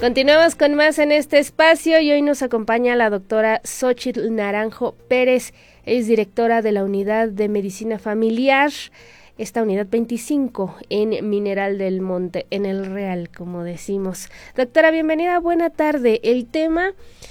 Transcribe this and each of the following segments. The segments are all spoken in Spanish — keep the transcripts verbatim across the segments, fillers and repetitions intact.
Continuamos con más en este espacio y hoy nos acompaña la doctora Xóchitl Naranjo Pérez, es directora de la Unidad de Medicina Familiar, esta unidad veinticinco en Mineral del Monte, en El Real, como decimos. Doctora, bienvenida, buena tarde. El tema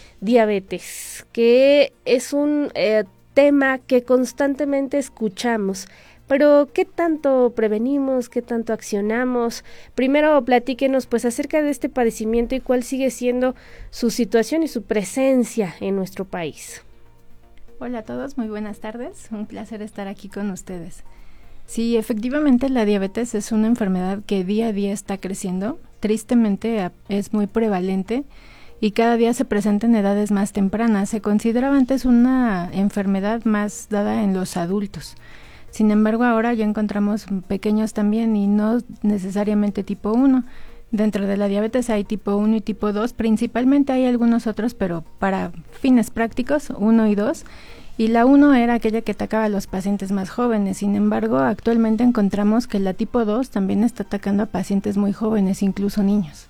diabetes, que es un eh, tema que constantemente escuchamos. Pero, ¿qué tanto prevenimos? ¿Qué tanto accionamos? Primero, platíquenos pues acerca de este padecimiento y cuál sigue siendo su situación y su presencia en nuestro país. Hola a todos, muy buenas tardes. Un placer estar aquí con ustedes. Sí, efectivamente la diabetes es una enfermedad que día a día está creciendo. Tristemente es muy prevalente y cada día se presenta en edades más tempranas. Se consideraba antes una enfermedad más dada en los adultos. Sin embargo, ahora ya encontramos pequeños también y no necesariamente tipo uno. Dentro de la diabetes hay tipo uno y tipo dos, principalmente hay algunos otros, pero para fines prácticos, uno y dos. Y la uno era aquella que atacaba a los pacientes más jóvenes. Sin embargo, actualmente encontramos que la tipo dos también está atacando a pacientes muy jóvenes, incluso niños.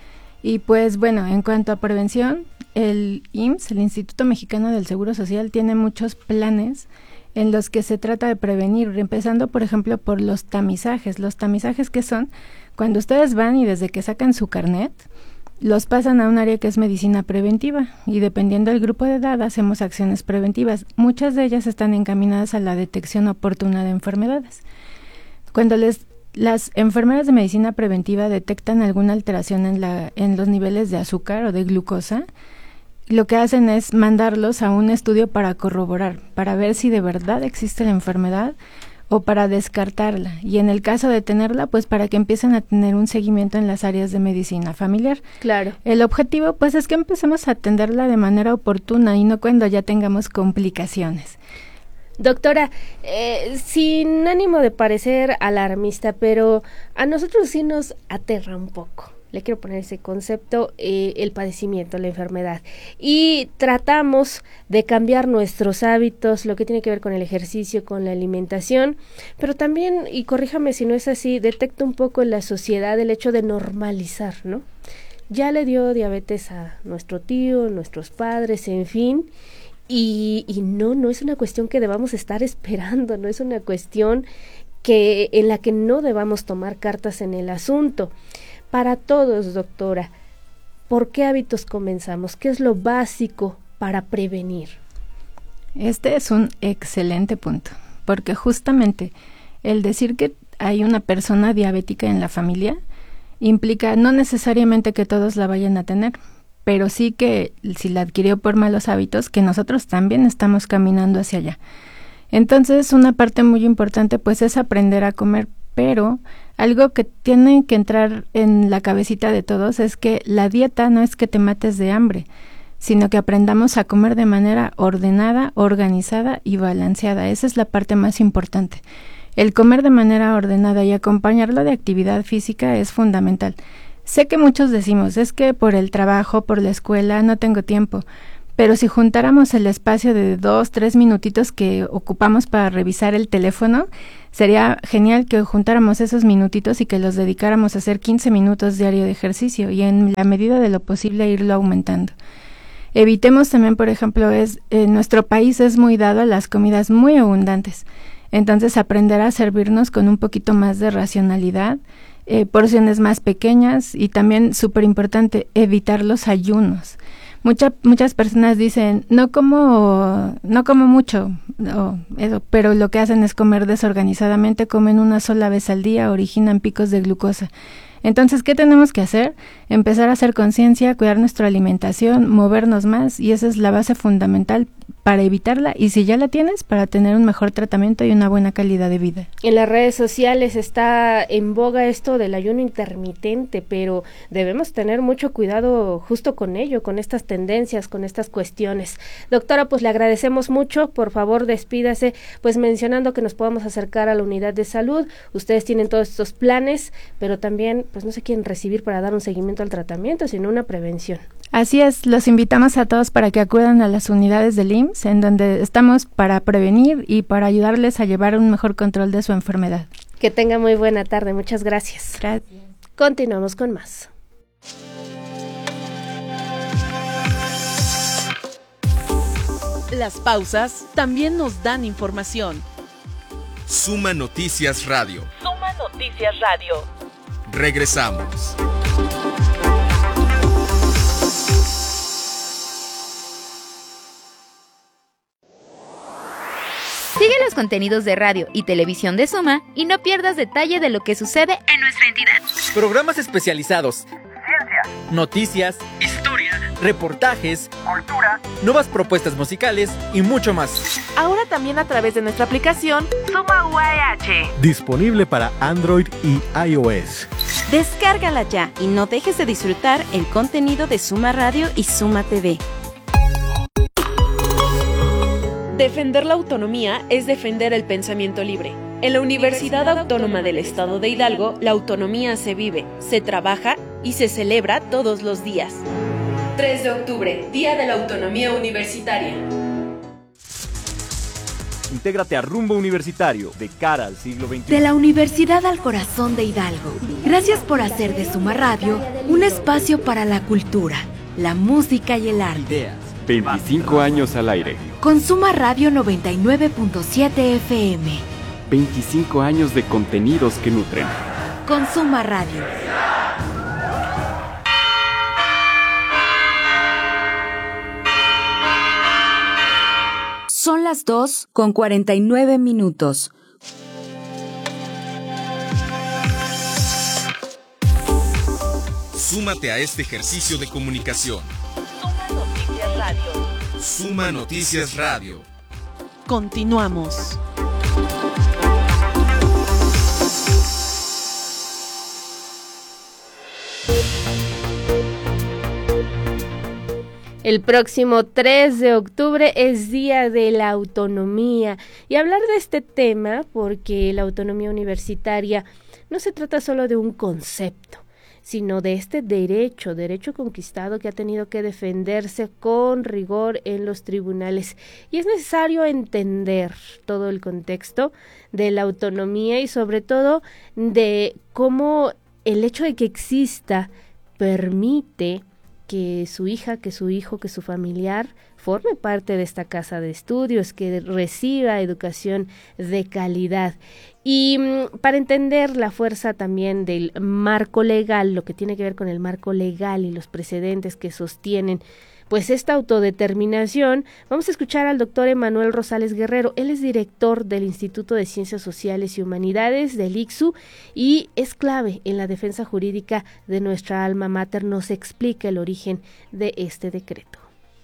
Y pues bueno, en cuanto a prevención, el I M S S, el Instituto Mexicano del Seguro Social, tiene muchos planes en los que se trata de prevenir, empezando por ejemplo por los tamizajes. Los tamizajes, ¿qué son? Cuando ustedes van y desde que sacan su carnet, los pasan a un área que es medicina preventiva y dependiendo del grupo de edad hacemos acciones preventivas. Muchas de ellas están encaminadas a la detección oportuna de enfermedades. Cuando les, las enfermeras de medicina preventiva detectan alguna alteración en, la, en los niveles de azúcar o de glucosa, lo que hacen es mandarlos a un estudio para corroborar, para ver si de verdad existe la enfermedad o para descartarla. Y en el caso de tenerla, pues para que empiecen a tener un seguimiento en las áreas de medicina familiar. Claro. El objetivo, pues, es que empecemos a atenderla de manera oportuna y no cuando ya tengamos complicaciones. Doctora, eh, sin ánimo de parecer alarmista, pero a nosotros sí nos aterra un poco. Le quiero poner ese concepto, eh, el padecimiento, la enfermedad. Y tratamos de cambiar nuestros hábitos, lo que tiene que ver con el ejercicio, con la alimentación, pero también, y corríjame si no es así, detecto un poco en la sociedad el hecho de normalizar, ¿no? Ya le dio diabetes a nuestro tío, nuestros padres, en fin, y, y no, no es una cuestión que debamos estar esperando, no es una cuestión que en la que no debamos tomar cartas en el asunto. Para todos, doctora, ¿por qué hábitos comenzamos? ¿Qué es lo básico para prevenir? Este es un excelente punto, porque justamente el decir que hay una persona diabética en la familia implica no necesariamente que todos la vayan a tener, pero sí que si la adquirió por malos hábitos, que nosotros también estamos caminando hacia allá. Entonces, una parte muy importante pues es aprender a comer, pero algo que tiene que entrar en la cabecita de todos es que la dieta no es que te mates de hambre, sino que aprendamos a comer de manera ordenada, organizada y balanceada. Esa es la parte más importante. El comer de manera ordenada y acompañarlo de actividad física es fundamental. Sé que muchos decimos, es que por el trabajo, por la escuela, no tengo tiempo. Pero si juntáramos el espacio de dos, tres minutitos que ocupamos para revisar el teléfono, sería genial que juntáramos esos minutitos y que los dedicáramos a hacer quince minutos diario de ejercicio y en la medida de lo posible irlo aumentando. Evitemos también, por ejemplo, es eh, nuestro país es muy dado a las comidas muy abundantes, entonces aprender a servirnos con un poquito más de racionalidad, eh, porciones más pequeñas y también súper importante, evitar los ayunos. Mucha, muchas personas dicen, no como, no como mucho, no, eso, pero lo que hacen es comer desorganizadamente, comen una sola vez al día, originan picos de glucosa. Entonces, ¿qué tenemos que hacer? Empezar a hacer conciencia, cuidar nuestra alimentación, movernos más, y esa es la base fundamental para evitarla, y si ya la tienes, para tener un mejor tratamiento y una buena calidad de vida. En las redes sociales está en boga esto del ayuno intermitente, pero debemos tener mucho cuidado justo con ello, con estas tendencias, con estas cuestiones. Doctora, pues le agradecemos mucho, por favor despídase, pues mencionando que nos podamos acercar a la unidad de salud. Ustedes tienen todos estos planes, pero también pues no se quieren recibir para dar un seguimiento al tratamiento, sino una prevención. Así es, los invitamos a todos para que acudan a las unidades del I M S S, en donde estamos para prevenir y para ayudarles a llevar un mejor control de su enfermedad. Que tenga muy buena tarde, muchas gracias. Gracias. Continuamos con más. Las pausas también nos dan información. Suma Noticias Radio. Suma Noticias Radio. Regresamos. Sigue los contenidos de radio y televisión de Suma y no pierdas detalle de lo que sucede en nuestra entidad. Programas especializados, ciencia, noticias, historia, reportajes, cultura, nuevas propuestas musicales y mucho más. Ahora también a través de nuestra aplicación Suma U A H. Disponible para Android y iOS. Descárgala ya y no dejes de disfrutar el contenido de Suma Radio y Suma T V. Defender la autonomía es defender el pensamiento libre. En la Universidad Autónoma del Estado de Hidalgo, la autonomía se vive, se trabaja y se celebra todos los días. tres de octubre, Día de la Autonomía Universitaria. Intégrate a Rumbo Universitario, de cara al siglo veintiuno. De la Universidad al Corazón de Hidalgo. Gracias por hacer de Suma Radio un espacio para la cultura, la música y el arte. Ideas. veinticinco años al aire. Con Suma Radio noventa y nueve punto siete F M. veinticinco años de contenidos que nutren. Con Suma Radio. Son las dos con cuarenta y nueve minutos. Súmate a este ejercicio de comunicación. Suma Noticias Radio. Suma Noticias Radio. Continuamos. El próximo tres de octubre es Día de la Autonomía y hablar de este tema porque la autonomía universitaria no se trata solo de un concepto, sino de este derecho, derecho conquistado que ha tenido que defenderse con rigor en los tribunales. Y es necesario entender todo el contexto de la autonomía y sobre todo de cómo el hecho de que exista permite que su hija, que su hijo, que su familiar forme parte de esta casa de estudios, que reciba educación de calidad. Y mm, para entender la fuerza también del marco legal, lo que tiene que ver con el marco legal y los precedentes que sostienen pues esta autodeterminación, vamos a escuchar al doctor Emanuel Rosales Guerrero. Él es director del Instituto de Ciencias Sociales y Humanidades del I C S U y es clave en la defensa jurídica de nuestra alma mater. Nos explica el origen de este decreto.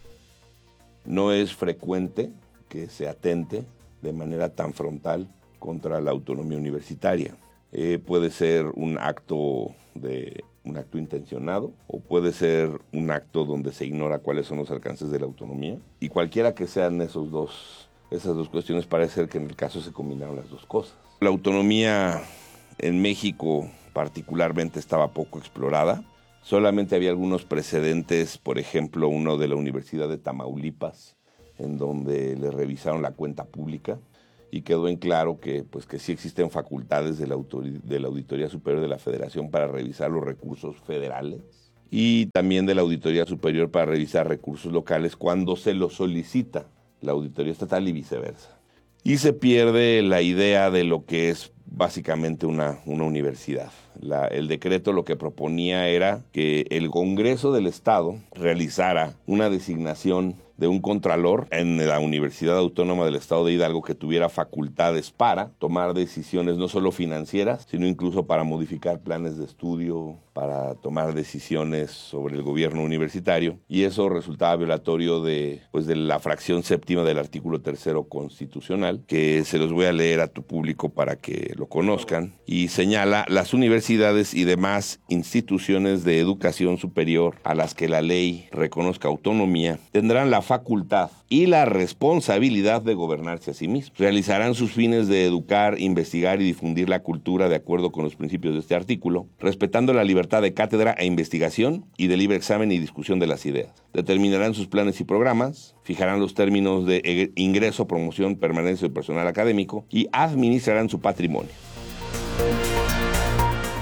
No es frecuente que se atente de manera tan frontal contra la autonomía universitaria. Eh, puede ser un acto de un acto intencionado o puede ser un acto donde se ignora cuáles son los alcances de la autonomía, y cualquiera que sean esos dos, esas dos cuestiones, parece ser que en el caso se combinaron las dos cosas. La autonomía en México particularmente estaba poco explorada. Solamente había algunos precedentes, por ejemplo, uno de la Universidad de Tamaulipas, en donde le revisaron la cuenta pública y quedó en claro que, pues, que sí existen facultades de la, autor- de la Auditoría Superior de la Federación para revisar los recursos federales y también de la Auditoría Superior para revisar recursos locales cuando se lo solicita la Auditoría Estatal y viceversa. Y se pierde la idea de lo que es básicamente una, una universidad. La, el decreto lo que proponía era que el Congreso del Estado realizara una designación de un contralor en la Universidad Autónoma del Estado de Hidalgo que tuviera facultades para tomar decisiones no solo financieras, sino incluso para modificar planes de estudio, para tomar decisiones sobre el gobierno universitario, y eso resultaba violatorio de, pues, de la fracción séptima del artículo tercero constitucional, que se los voy a leer a tu público para que lo conozcan, y señala: las universidades y demás instituciones de educación superior a las que la ley reconozca autonomía tendrán la facultad y la responsabilidad de gobernarse a sí mismos. Realizarán sus fines de educar, investigar y difundir la cultura de acuerdo con los principios de este artículo, respetando la libertad de cátedra e investigación y de libre examen y discusión de las ideas. Determinarán sus planes y programas, fijarán los términos de ingreso, promoción, permanencia del personal académico y administrarán su patrimonio.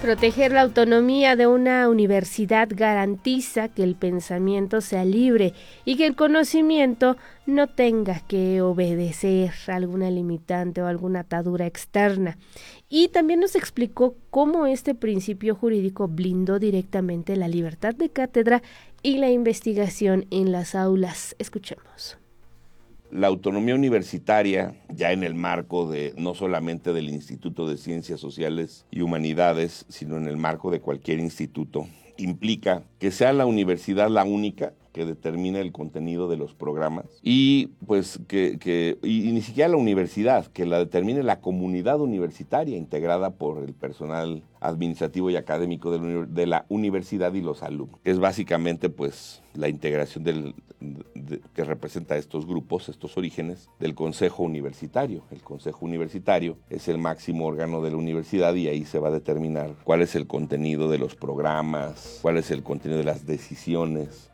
Proteger la autonomía de una universidad garantiza que el pensamiento sea libre y que el conocimiento no tenga que obedecer a alguna limitante o alguna atadura externa. Y también nos explicó cómo este principio jurídico blindó directamente la libertad de cátedra y la investigación en las aulas. Escuchemos. La autonomía universitaria, ya en el marco de no solamente del Instituto de Ciencias Sociales y Humanidades, sino en el marco de cualquier instituto, implica que sea la universidad la única que determine el contenido de los programas y pues que, que y, y ni siquiera la universidad, que la determine la comunidad universitaria integrada por el personal administrativo y académico de la, de la universidad y los alumnos. Es básicamente pues la integración del, de, que representa estos grupos, estos orígenes del Consejo Universitario. El Consejo Universitario es el máximo órgano de la universidad y ahí se va a determinar cuál es el contenido de los programas, cuál es el contenido de las decisiones.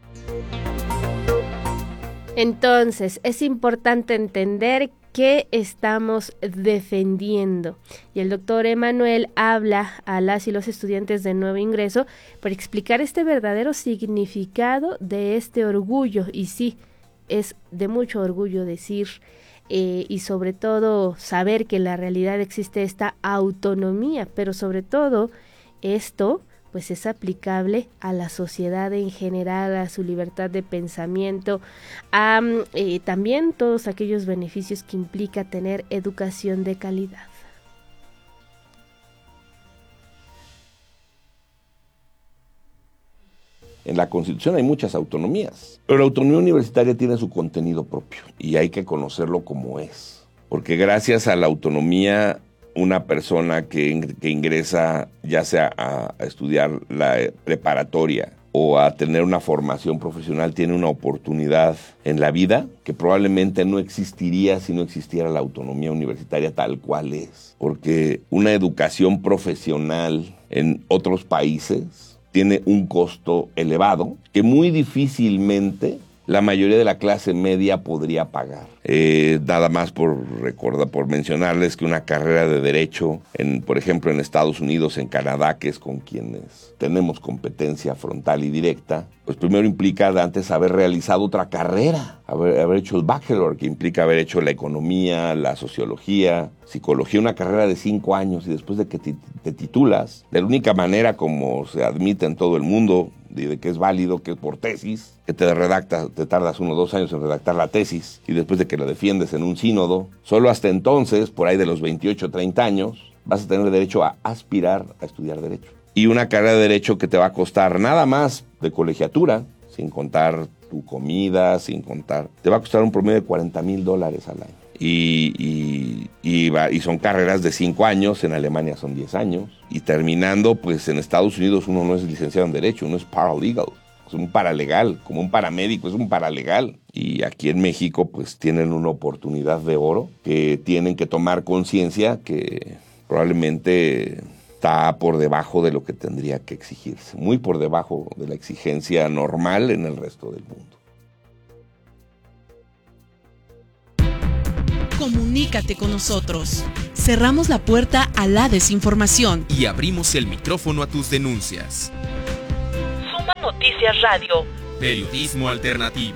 Entonces, es importante entender qué estamos defendiendo. Y el doctor Emanuel habla a las y los estudiantes de nuevo ingreso para explicar este verdadero significado de este orgullo. Y sí, es de mucho orgullo decir eh, y sobre todo saber que en la realidad existe esta autonomía, pero sobre todo esto pues es aplicable a la sociedad en general, a su libertad de pensamiento, a eh, también todos aquellos beneficios que implica tener educación de calidad. En la Constitución hay muchas autonomías, pero la autonomía universitaria tiene su contenido propio y hay que conocerlo como es, porque gracias a la autonomía una persona que, que ingresa ya sea a, a estudiar la preparatoria o a tener una formación profesional tiene una oportunidad en la vida que probablemente no existiría si no existiera la autonomía universitaria tal cual es. Porque una educación profesional en otros países tiene un costo elevado que muy difícilmente la mayoría de la clase media podría pagar. Eh, nada más por recordar, por mencionarles que una carrera de Derecho, en, por ejemplo, en Estados Unidos, en Canadá, que es con quienes tenemos competencia frontal y directa, pues primero implica antes haber realizado otra carrera, haber, haber hecho el bachelor, que implica haber hecho la economía, la sociología, psicología, una carrera de cinco años, y después de que te, te titulas, de la única manera como se admite en todo el mundo, de que es válido, que es por tesis, que te redactas, te tardas uno o dos años en redactar la tesis, y después de que la defiendes en un sínodo, solo hasta entonces, por ahí de los veintiocho, treinta años, vas a tener derecho a aspirar a estudiar Derecho. Y una carrera de Derecho que te va a costar nada más de colegiatura, sin contar tu comida, sin contar, te va a costar un promedio de cuarenta mil dólares al año. Y, y, y, va, y son carreras de cinco años, en Alemania son diez años, y terminando, pues en Estados Unidos uno no es licenciado en Derecho, uno es paralegal, es un paralegal, como un paramédico, es un paralegal. Y aquí en México, pues tienen una oportunidad de oro, que tienen que tomar conciencia que probablemente está por debajo de lo que tendría que exigirse, muy por debajo de la exigencia normal en el resto del mundo. Comunícate con nosotros. Cerramos la puerta a la desinformación y abrimos el micrófono a tus denuncias. Suma Noticias Radio. Periodismo alternativo.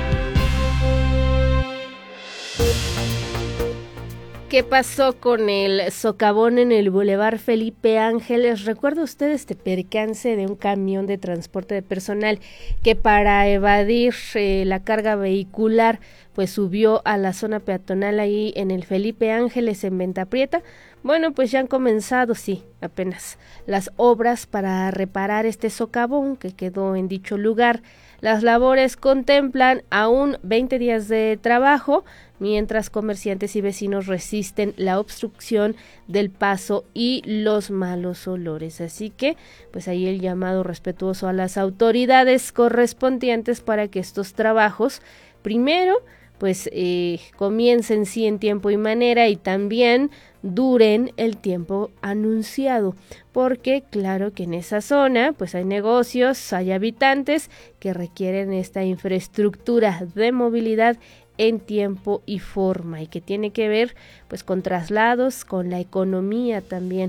¿Qué pasó con el socavón en el Boulevard Felipe Ángeles? ¿Recuerda usted este percance de un camión de transporte de personal que para evadir eh, la carga vehicular pues subió a la zona peatonal ahí en el Felipe Ángeles en Venta Prieta? Bueno, pues ya han comenzado, sí, apenas las obras para reparar este socavón que quedó en dicho lugar. Las labores contemplan aún veinte días de trabajo, mientras comerciantes y vecinos resisten la obstrucción del paso y los malos olores. Así que, pues ahí el llamado respetuoso a las autoridades correspondientes para que estos trabajos, primero, pues eh, comiencen sí en tiempo y manera y también duren el tiempo anunciado, porque claro que en esa zona pues hay negocios, hay habitantes que requieren esta infraestructura de movilidad en tiempo y forma y que tiene que ver pues con traslados, con la economía también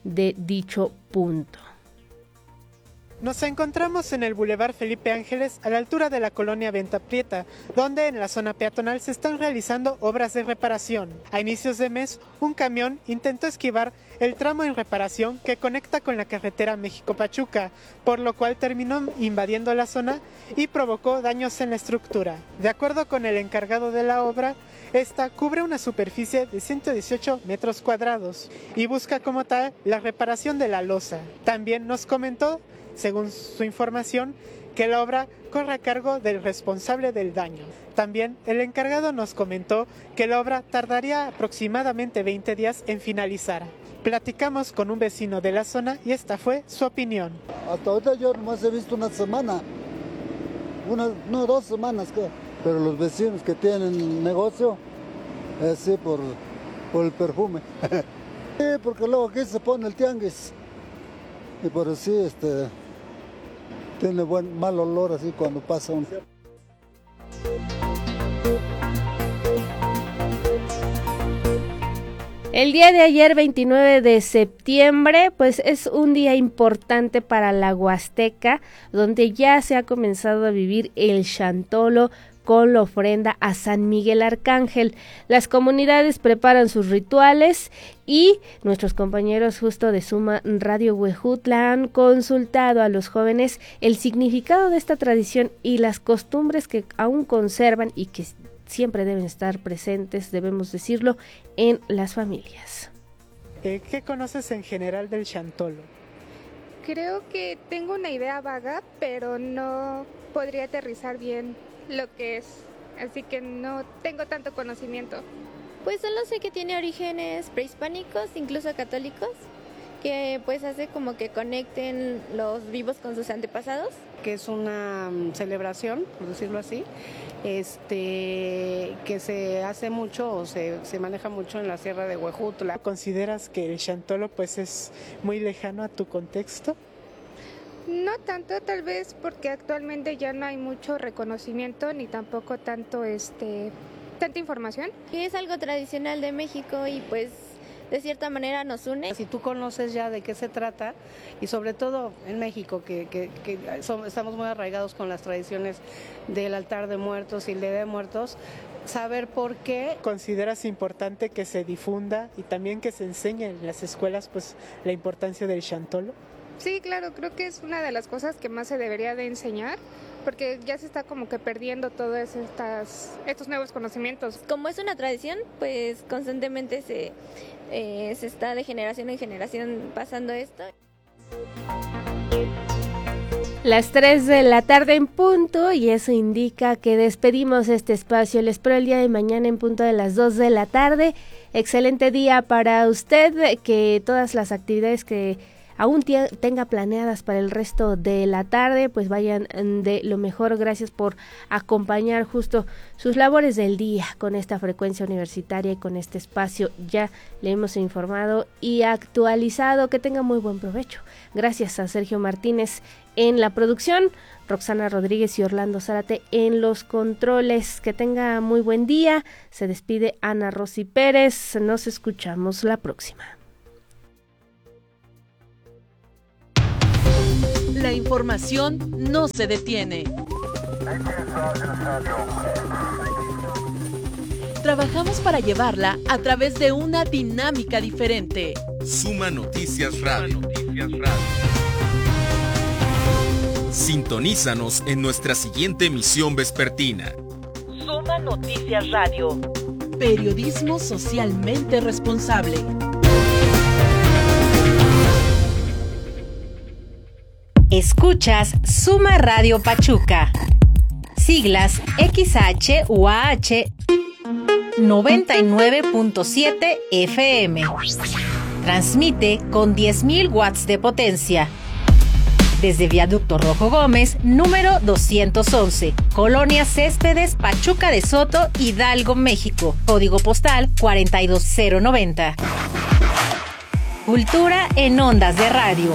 de dicho punto. Nos encontramos en el Boulevard Felipe Ángeles, a la altura de la colonia Venta Prieta, donde en la zona peatonal se están realizando obras de reparación. A inicios de mes, un camión intentó esquivar el tramo en reparación que conecta con la carretera México-Pachuca, por lo cual terminó invadiendo la zona y provocó daños en la estructura. De acuerdo con el encargado de la obra, esta cubre una superficie de ciento dieciocho metros cuadrados y busca como tal la reparación de la losa. También nos comentó, según su información, que la obra corre a cargo del responsable del daño. También el encargado nos comentó que la obra tardaría aproximadamente veinte días en finalizar. Platicamos con un vecino de la zona y esta fue su opinión. Hasta ahorita yo nomás he visto una semana, una, no, dos semanas, creo. Pero los vecinos que tienen negocio, es sí, por, por el perfume. Sí, porque luego aquí se pone el tianguis. Y por así, este, tiene buen mal olor así cuando pasa un... El día de ayer, veintinueve de septiembre, pues es un día importante para la Huasteca, donde ya se ha comenzado a vivir el Xantolo con la ofrenda a San Miguel Arcángel. Las comunidades preparan sus rituales y nuestros compañeros justo de Suma Radio Huejutla han consultado a los jóvenes el significado de esta tradición y las costumbres que aún conservan y que siempre deben estar presentes, debemos decirlo, en las familias. Eh, ¿Qué conoces en general del Xantolo? Creo que tengo una idea vaga, pero no podría aterrizar bien lo que es, así que no tengo tanto conocimiento. Pues solo sé que tiene orígenes prehispánicos, incluso católicos, que pues hace como que conecten los vivos con sus antepasados. Que es una um, celebración, por decirlo así, este, que se hace mucho o se, se maneja mucho en la Sierra de Huejutla. ¿Consideras que el Xantolo pues es muy lejano a tu contexto? No tanto, tal vez porque actualmente ya no hay mucho reconocimiento ni tampoco tanto este tanta información. Es algo tradicional de México y pues de cierta manera nos une. Si tú conoces ya de qué se trata y sobre todo en México que, que, que somos, estamos muy arraigados con las tradiciones del altar de muertos y el Día de Muertos, saber por qué. ¿Consideras importante que se difunda y también que se enseñe en las escuelas pues la importancia del Xantolo? Sí, claro, creo que es una de las cosas que más se debería de enseñar, porque ya se está como que perdiendo todos estas, estos nuevos conocimientos. Como es una tradición, pues constantemente se, eh, se está de generación en generación pasando esto. Las tres de la tarde en punto y eso indica que despedimos este espacio. Les espero el día de mañana en punto de las dos de la tarde. Excelente día para usted, que todas las actividades que aún t- tenga planeadas para el resto de la tarde, pues vayan de lo mejor. Gracias por acompañar justo sus labores del día con esta frecuencia universitaria y con este espacio. Ya le hemos informado y actualizado. Que tenga muy buen provecho. Gracias a Sergio Martínez en la producción, Roxana Rodríguez y Orlando Zárate en los controles. Que tenga muy buen día. Se despide Ana Rosy Pérez. Nos escuchamos la próxima. La información no se detiene. Trabajamos para llevarla a través de una dinámica diferente. Suma Noticias Radio. Sintonízanos en nuestra siguiente emisión vespertina. Suma Noticias Radio. Periodismo socialmente responsable. Escuchas Suma Radio Pachuca. Siglas X H U A H noventa y nueve punto siete F M. Transmite con diez mil watts de potencia. Desde Viaducto Rojo Gómez, número doscientos once, Colonia Céspedes, Pachuca de Soto, Hidalgo, México. Código postal cuarenta y dos cero noventa. Cultura en ondas de radio.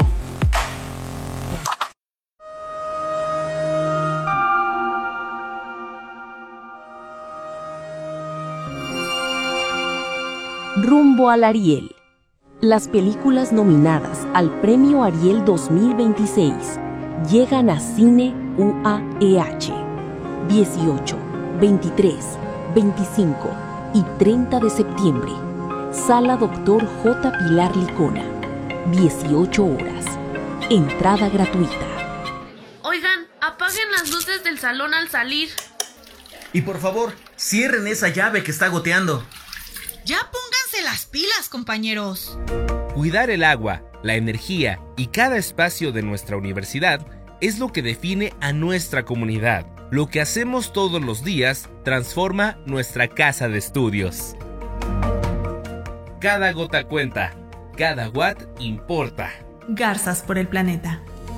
Rumbo al Ariel. Las películas nominadas al Premio Ariel dos mil veintiséis llegan a Cine U A E H dieciocho, veintitrés, veinticinco y treinta de septiembre. Sala Doctor J. Pilar Licona, dieciocho horas. Entrada gratuita. Oigan, apaguen las luces del salón al salir. Y por favor, cierren esa llave que está goteando. Ya pónganse las pilas, compañeros. Cuidar el agua, la energía y cada espacio de nuestra universidad es lo que define a nuestra comunidad. Lo que hacemos todos los días transforma nuestra casa de estudios. Cada gota cuenta, cada watt importa. Garzas por el planeta.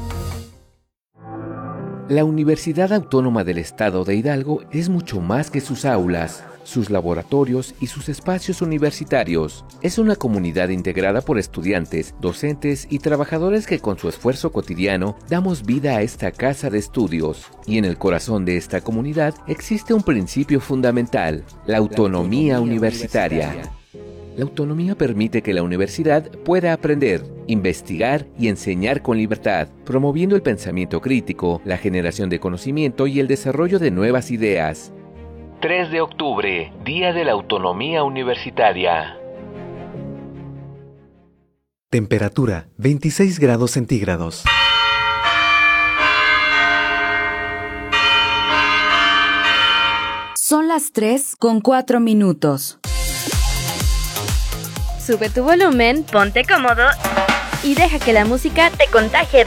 La Universidad Autónoma del Estado de Hidalgo es mucho más que sus aulas, sus laboratorios y sus espacios universitarios. Es una comunidad integrada por estudiantes, docentes y trabajadores que con su esfuerzo cotidiano damos vida a esta casa de estudios. Y en el corazón de esta comunidad existe un principio fundamental, la autonomía universitaria. La autonomía permite que la universidad pueda aprender, investigar y enseñar con libertad, promoviendo el pensamiento crítico, la generación de conocimiento y el desarrollo de nuevas ideas. tres de octubre, Día de la Autonomía Universitaria. Temperatura, veintiséis grados centígrados. Son las tres con cuatro minutos. Sube tu volumen, ponte cómodo y deja que la música te contagie